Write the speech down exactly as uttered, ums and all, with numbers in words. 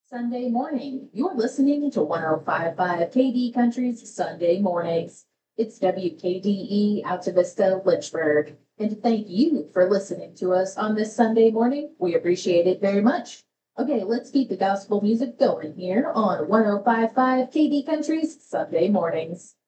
Sunday morning. You're listening to one oh five point five K D Country's Sunday Mornings. It's W K D E Alta Vista, Lynchburg. And thank you for listening to us on this Sunday morning. We appreciate it very much. Okay, let's keep the gospel music going here on one oh five point five K D Country's Sunday Mornings.